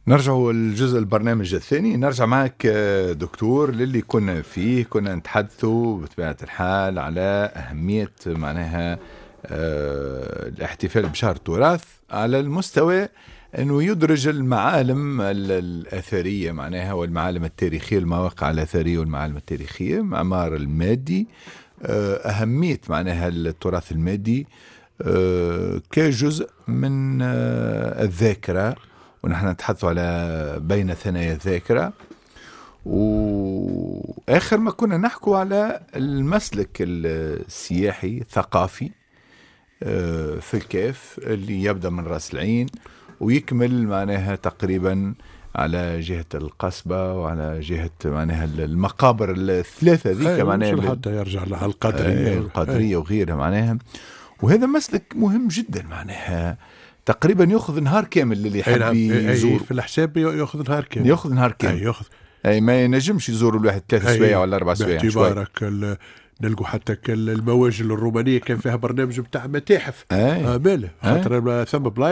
نرجع الجزء البرنامج الثاني. نرجع معك دكتور للي كنا فيه. كنا نتحدثوا بطبيعة الحال على أهمية معناها الاحتفال بشهر التراث على المستوى أنه يدرج المعالم الأثرية معناها والمعالم التاريخية، المواقع الأثرية والمعالم التاريخية، معمار المادي، أهمية معناها التراث المادي كجزء من الذاكرة. ونحن نتحدث على بين ثنايا الذاكرة. وآخر ما كنا نحكو على المسلك السياحي الثقافي في الكاف اللي يبدأ من رأس العين ويكمل معناها تقريبا على جهة القصبة وعلى جهة معناها المقابر الثلاثة ذيك معناها حتى يرجع لها القدرية وغيرها معناها. وهذا مسلك مهم جدا معناها تقريبا يأخذ نهار كامل للي يحب يزور في الحساب. يأخذ نهار كامل. أي ما ينجمش يزور الواحد 3 سوايع ولا 4 سوايع. باعتبارك نلقوا حتى المواجل الرومانية كان فيها برنامج بتاع متاحف. باله خاطر ثم